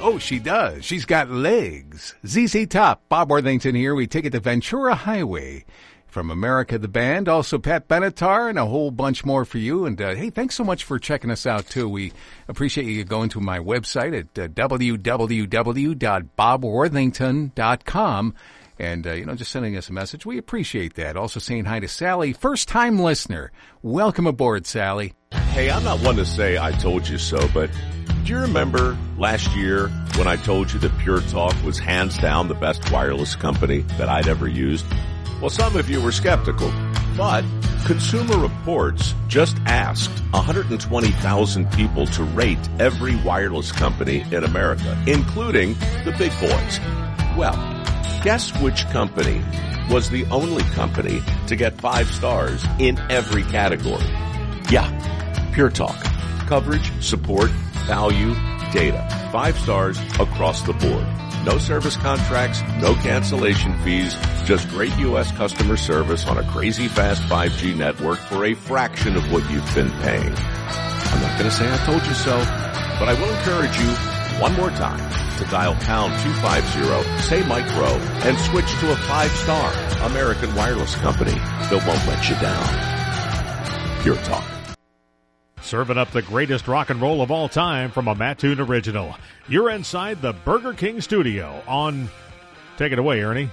Oh, she does. She's got legs. ZZ Top, Bob Worthington here. We take it to Ventura Highway. From America the Band, also Pat Benatar, and a whole bunch more for you. And, hey, thanks so much for checking us out, too. We appreciate you going to my website at www.bobworthington.com. And, just sending us a message. We appreciate that. Also saying hi to Sally, first-time listener. Welcome aboard, Sally. Hey, I'm not one to say I told you so, but do you remember last year when I told you that Pure Talk was hands down the best wireless company that I'd ever used? Well, some of you were skeptical, but Consumer Reports just asked 120,000 people to rate every wireless company in America, including the big boys. Well, guess which company was the only company to get 5 stars in every category? Yeah, Pure Talk. Coverage, support, value, data. 5 stars across the board. No service contracts, no cancellation fees, just great U.S. customer service on a crazy fast 5G network for a fraction of what you've been paying. I'm not going to say I told you so, but I will encourage you one more time to dial pound 250, say Mike Rowe, and switch to a 5-star American wireless company that won't let you down. Pure Talk. Serving up the greatest rock and roll of all time from a Mattoon original. You're inside the Burger King studio on, take it away, Ernie.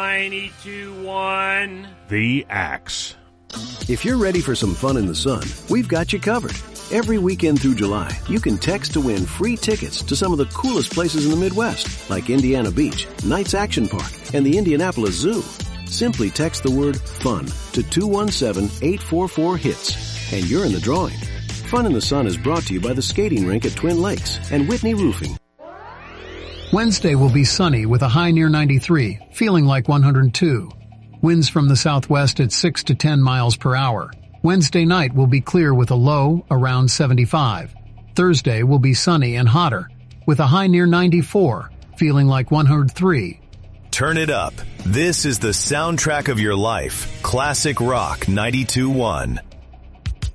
92.1 The Axe. If you're ready for some fun in the sun, we've got you covered. Every weekend through July, you can text to win free tickets to some of the coolest places in the Midwest, like Indiana Beach, Knights Action Park, and the Indianapolis Zoo. Simply text the word FUN to 217-844-HITS, and you're in the drawing. Fun in the Sun is brought to you by the skating rink at Twin Lakes and Whitney Roofing. Wednesday will be sunny with a high near 93, feeling like 102. Winds from the southwest at 6 to 10 miles per hour. Wednesday night will be clear with a low around 75. Thursday will be sunny and hotter with a high near 94, feeling like 103. Turn it up. This is the soundtrack of your life. Classic Rock 92.1.